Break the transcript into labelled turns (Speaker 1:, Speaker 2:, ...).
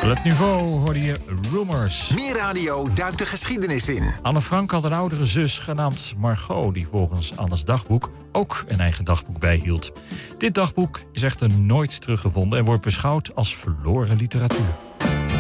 Speaker 1: Le Nouveau hoorde je Rumors.
Speaker 2: Meer radio duikt de geschiedenis in.
Speaker 1: Anne Frank had een oudere zus genaamd Margot, die volgens Annes dagboek ook een eigen dagboek bijhield. Dit dagboek is echter nooit teruggevonden en wordt beschouwd als verloren literatuur.